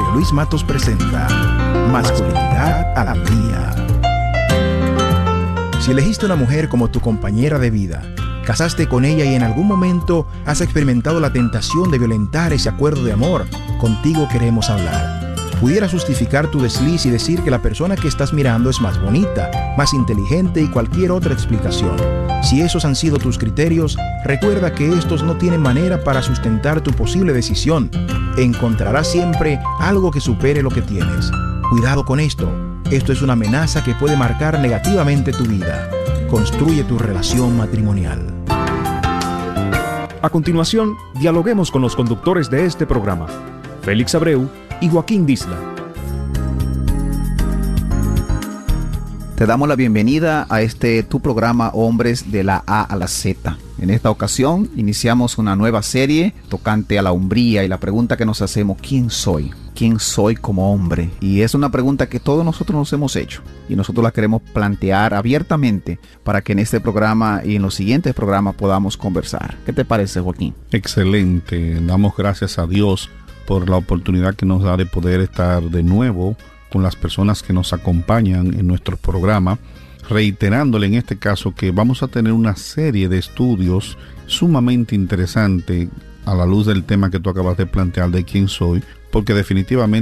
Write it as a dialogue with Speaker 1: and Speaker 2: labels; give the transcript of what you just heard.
Speaker 1: Mario Luis Matos presenta Masculinidad al Día. Si elegiste una mujer como tu compañera de vida, casaste con ella y en algún momento has experimentado la tentación de violentar ese acuerdo de amor, contigo queremos hablar. Pudieras justificar tu desliz y decir que la persona que estás mirando es más bonita, más inteligente y cualquier otra explicación. Si esos han sido tus criterios, recuerda que estos no tienen manera para sustentar tu posible decisión. Encontrarás siempre algo que supere lo que tienes. Cuidado con esto. Esto es una amenaza que puede marcar negativamente tu vida. Construye tu relación matrimonial.
Speaker 2: A continuación, dialoguemos con los conductores de este programa, Félix Abreu y Joaquín Disla.
Speaker 3: Te damos la bienvenida a tu programa Hombres de la A a la Z. En esta ocasión iniciamos una nueva serie tocante a la hombría y la pregunta que nos hacemos: ¿quién soy? ¿Quién soy como hombre? Y es una pregunta que todos nosotros nos hemos hecho y nosotros la queremos plantear abiertamente para que en este programa y en los siguientes programas podamos conversar. ¿Qué te parece, Joaquín?
Speaker 4: Excelente. Damos gracias a Dios por la oportunidad que nos da de poder estar de nuevo con las personas que nos acompañan en nuestro programa, reiterándole en este caso que vamos a tener una serie de estudios sumamente interesante a la luz del tema que tú acabas de plantear de quién soy, porque definitivamente